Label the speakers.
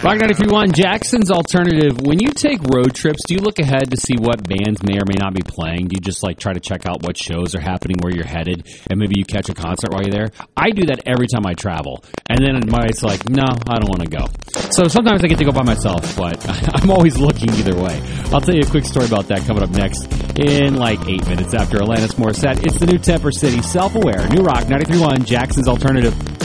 Speaker 1: Rock 93.1, Jackson's Alternative. When you take road trips, do you look ahead to see what bands may or may not be playing? Do you just try to check out what shows are happening where you're headed, and maybe you catch a concert while you're there? I do that every time I travel, and then my wife's like, no, I don't want to go. So sometimes I get to go by myself, but I'm always looking either way. I'll tell you a quick story about that coming up next in 8 minutes after Alanis Morissette. It's the new Temper City, Self-Aware, New Rock 93.1, Jackson's Alternative.